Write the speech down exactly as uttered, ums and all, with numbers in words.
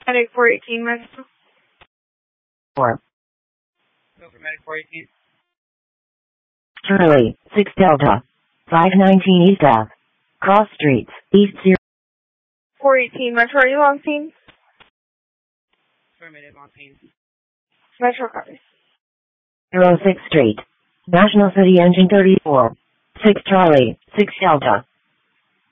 Medic four eighteen, Metro. Four. Go for Medic four eighteen. Charlie, six Delta. five nineteen East Ave. Cross Streets, East zero. four eighteen, Metro, are you on scene? Affirmative, on scene. Metro copies. zero six Street. National City Engine thirty-four. six Charlie, six Delta.